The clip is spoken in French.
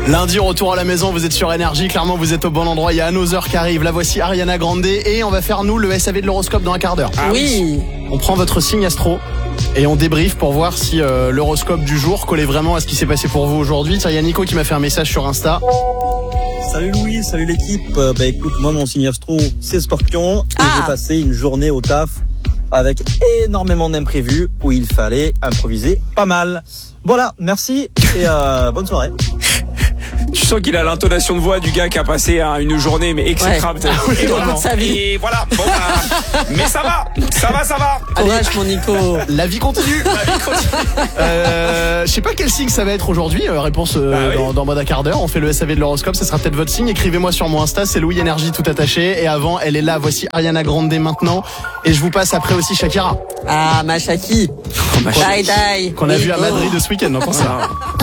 Lundi, retour à la maison, vous êtes sur Énergie, clairement vous êtes au bon endroit, il y a Another qui arrive, la voici Ariana Grande et on va faire nous le SAV de l'horoscope dans un quart d'heure. Ah oui. On prend votre signe astro et on débriefe pour voir si l'horoscope du jour collait vraiment à ce qui s'est passé pour vous aujourd'hui. Tiens, il y a Nico qui m'a fait un message sur Insta. Salut Louis, salut l'équipe. Écoute, moi mon signe astro c'est Scorpion et j'ai passé une journée au taf avec énormément d'imprévus où il fallait improviser pas mal. Voilà, merci et bonne soirée. Tu sens qu'il a l'intonation de voix du gars qui a passé une journée mais exécrable. Ouais. Et, Vraiment. et voilà. Bon, mais ça va. Courage mon Nico. La vie continue. Je sais pas quel signe ça va être aujourd'hui. Réponse dans moins d'un quart d'heure. On fait le SAV de l'horoscope. Ça sera peut-être votre signe. Écrivez-moi sur mon Insta. C'est Louis Énergie tout attaché. Et avant, elle est là. Voici Ariana Grande maintenant. Et je vous passe après aussi Shakira. Ah, ma Shaki. Die. Qu'on a vu à Madrid ce week-end. On pense ça.